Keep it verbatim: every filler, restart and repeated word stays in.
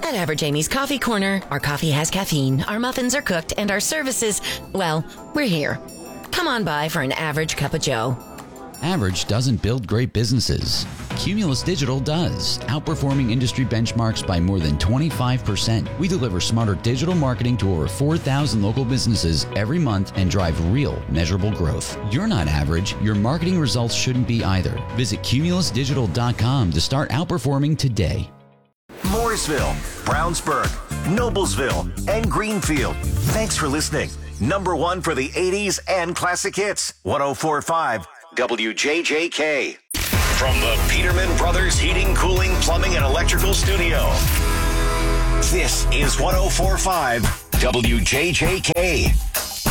At Average Amy's Coffee Corner, our coffee has caffeine, our muffins are cooked, and our services, well, we're here. Come on by for an average cup of joe. Average doesn't build great businesses. Cumulus Digital does, outperforming industry benchmarks by more than twenty-five percent. We deliver smarter digital marketing to over four thousand local businesses every month and drive real, measurable growth. You're not average. Your marketing results shouldn't be either. Visit cumulus digital dot com to start outperforming today. Mooresville, Brownsburg, Noblesville, and Greenfield. Thanks for listening. Number one for the eighties and classic hits. one oh four point five W J J K. From the Peterman Brothers Heating, Cooling, Plumbing, and Electrical Studio. This is one oh four point five W J J K.